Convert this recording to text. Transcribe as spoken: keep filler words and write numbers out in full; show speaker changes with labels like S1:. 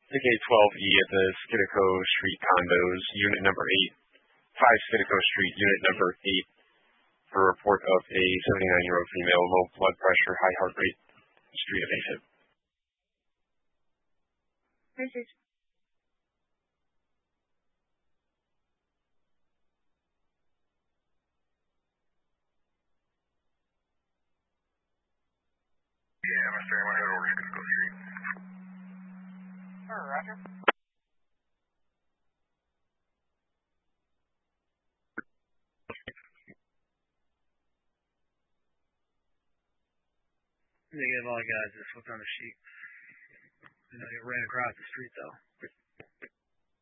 S1: K twelve E at the Skidco Street condos, unit number eight, five Skidco Street, unit number eight, for a report of a seventy-nine-year-old female, low blood pressure, high heart rate, street of AFib.
S2: Message.
S3: Yeah, Mister I want to head over to Skidco Street.
S4: Sure, Roger.
S5: Negative, all guys just flipped on the sheet. You know, you ran across the street though.